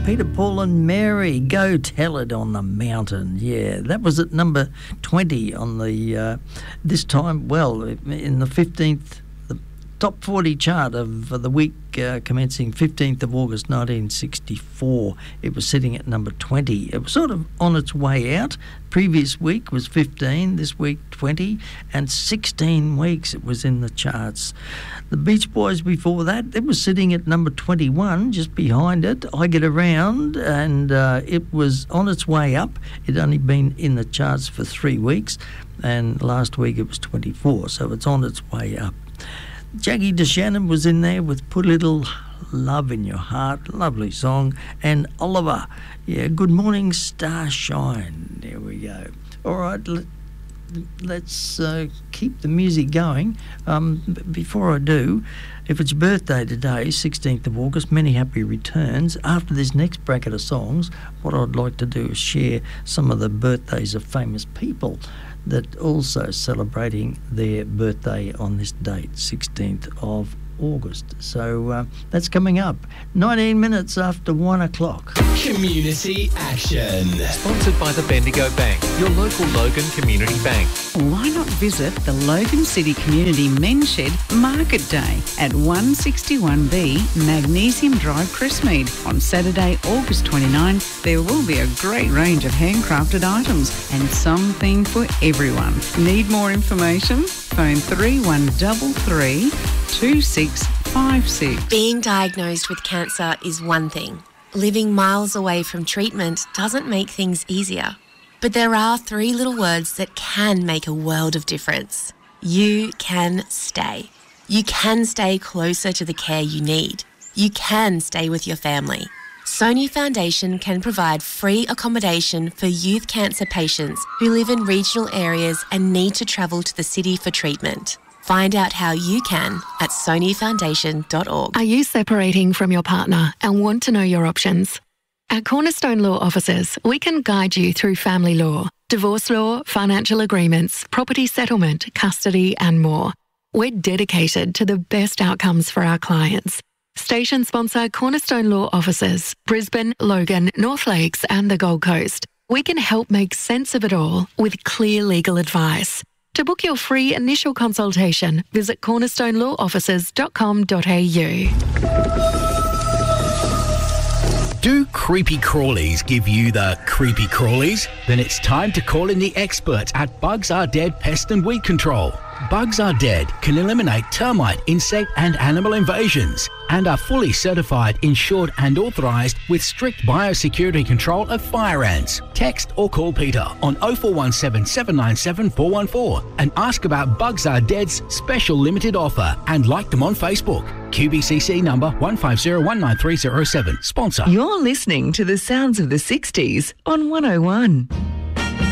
Peter, Paul and Mary, Go Tell It on the Mountain. Yeah, that was at number 20 on the, this time, well, in the 15th, the top 40 chart of the week commencing 15th of August 1964. It was sitting at number 20. It was sort of on its way out. Previous week was 15, this week 20, and 16 weeks it was in the charts. The Beach Boys before that, it was sitting at number 21, just behind it. I Get Around, and it was on its way up. It'd only been in the charts for 3 weeks, and last week it was 24, so it's on its way up. Jackie DeShannon was in there with Put a Little Love in Your Heart, lovely song, and Oliver, yeah, Good Morning Starshine. There we go. All right, let's keep the music going. Before I do, if it's your birthday today, 16th of August, many happy returns. After this next bracket of songs, what I'd like to do is share some of the birthdays of famous people that also celebrating their birthday on this date, 16th of August. So that's coming up 19 minutes after 1 o'clock. Community Action. Sponsored by the Bendigo Bank, your local Logan Community Bank. Why not visit the Logan City Community Men's Shed Market Day at 161B Magnesium Drive, Crestmead. On Saturday, August 29, there will be a great range of handcrafted items and something for everyone. Need more information? Phone 3133 2656. Being diagnosed with cancer is one thing. Living miles away from treatment doesn't make things easier. But there are 3 little words that can make a world of difference. You can stay. You can stay closer to the care you need. You can stay with your family. Sony Foundation can provide free accommodation for youth cancer patients who live in regional areas and need to travel to the city for treatment. Find out how you can at sonyfoundation.org. Are you separating from your partner and want to know your options? At Cornerstone Law Offices, we can guide you through family law, divorce law, financial agreements, property settlement, custody, and more. We're dedicated to the best outcomes for our clients. Station sponsor Cornerstone Law Offices, Brisbane, Logan, North Lakes, and the Gold Coast. We can help make sense of it all with clear legal advice. To book your free initial consultation, visit cornerstonelaw.offices.com.au. Do creepy crawlies give you the creepy crawlies? Then it's time to call in the experts at Bugs Are Dead Pest and Weed Control. Bugs Are Dead can eliminate termite, insect and animal invasions and are fully certified, insured and authorised with strict biosecurity control of fire ants. Text or call Peter on 0417 797 414 and ask about Bugs Are Dead's special limited offer and like them on Facebook. QBCC number 150193007. Sponsor. You're listening to the sounds of the 60s on 101.